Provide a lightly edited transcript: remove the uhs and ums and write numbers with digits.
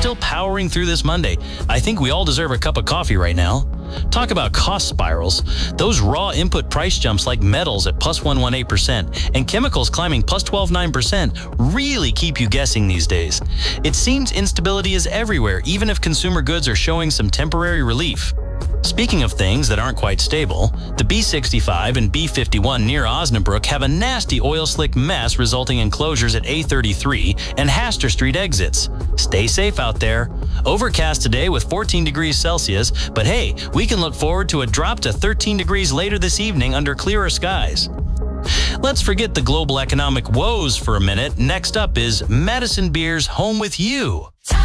still powering through this Monday. I think we all deserve a cup of coffee right now. Talk about cost spirals. Those raw input price jumps like metals at plus 118% and chemicals climbing plus 12.9% really keep you guessing these days. It seems instability is everywhere, even if consumer goods are showing some temporary relief. Speaking of things that aren't quite stable, the B65 and B51 near Osnabrück have a nasty oil slick mess resulting in closures at A33 and Hastur Street exits. Stay safe out there. Overcast today with 14 degrees Celsius, but hey, we can look forward to a drop to 13 degrees later this evening under clearer skies. Let's forget the global economic woes for a minute. Next up is Madison Beer's Home With You.